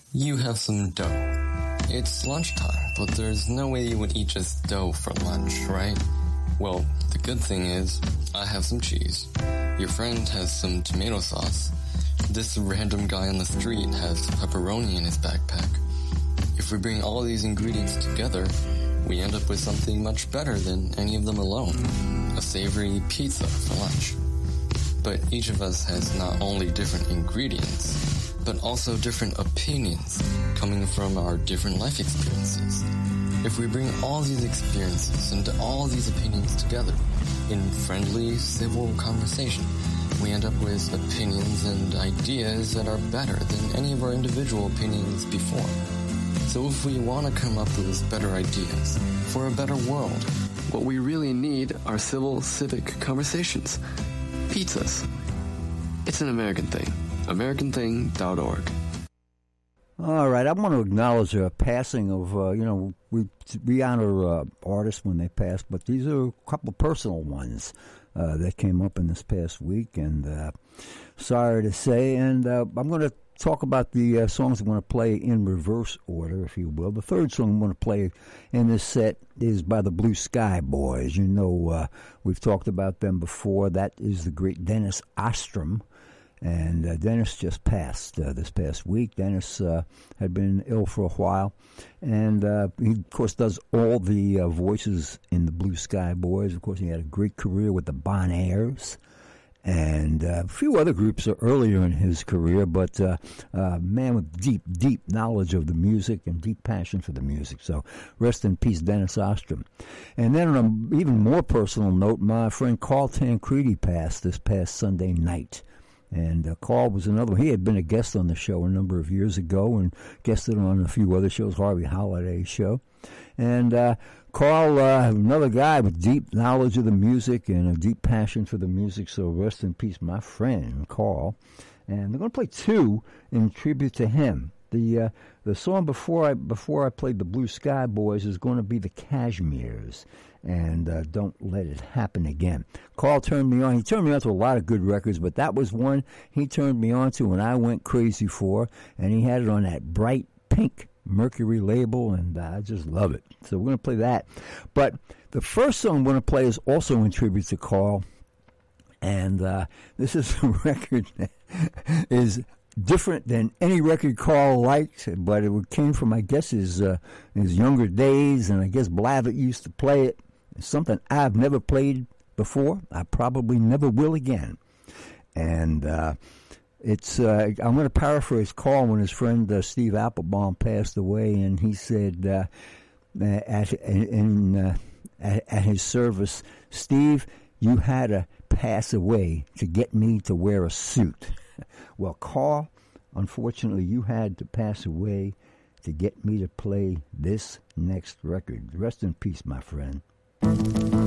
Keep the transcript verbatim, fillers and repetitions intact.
You have some dough. It's lunchtime, but there's no way you would eat just dough for lunch, right? Well, the good thing is, I have some cheese. Your friend has some tomato sauce. This random guy on the street has pepperoni in his backpack. If we bring all these ingredients together, we end up with something much better than any of them alone. A savory pizza for lunch. But each of us has not only different ingredients, but also different opinions coming from our different life experiences. If we bring all these experiences and all these opinions together in friendly, civil conversation, we end up with opinions and ideas that are better than any of our individual opinions before. So if we want to come up with better ideas for a better world, what we really need are civil, civic conversations. Pizzas. It's an American thing. American Thing dot org. All right, I want to acknowledge a passing of, uh, you know, we we honor uh, artists when they pass, but these are a couple of personal ones uh, that came up in this past week, and uh, sorry to say, and uh, I'm going to talk about the uh, songs I'm going to play in reverse order, if you will. The third song I'm going to play in this set is by the Blue Sky Boys. You know, uh, we've talked about them before. That is the great Dennis Ostrom. And uh, Dennis just passed uh, this past week. Dennis uh, had been ill for a while. And uh, he, of course, does all the uh, voices in the Blue Sky Boys. Of course, he had a great career with the Bon Airs and uh, a few other groups earlier in his career. But uh, uh, man with deep, deep knowledge of the music and deep passion for the music. So rest in peace, Dennis Ostrom. And then on an even more personal note, my friend Carl Tancredi passed this past Sunday night. And uh, Carl was another one. He had been a guest on the show a number of years ago and guested on a few other shows, Harvey Holiday's show. And uh, Carl, uh, another guy with deep knowledge of the music and a deep passion for the music. So rest in peace, my friend Carl. And they're going to play two in tribute to him. The uh, the song before I before I played the Blue Sky Boys is going to be the Cashmeres. And uh, Don't Let It Happen Again. Carl turned me on. He turned me on to a lot of good records, but that was one he turned me on to and I went crazy for. And he had it on that bright pink Mercury label, and uh, I just love it. So we're going to play that. But the first song I'm going to play is also in tribute to Carl. And uh, this is a record that is different than any record Carl liked, but it came from, I guess, his, uh, his younger days, and I guess Blavitt used to play it. It's something I've never played before. I probably never will again. And uh, it's uh, I'm going to paraphrase Carl when his friend uh, Steve Applebaum passed away, and he said uh, at, in, uh, at, at his service, Steve, you had to pass away to get me to wear a suit. Well, Carl, unfortunately, you had to pass away to get me to play this next record. Rest in peace, my friend.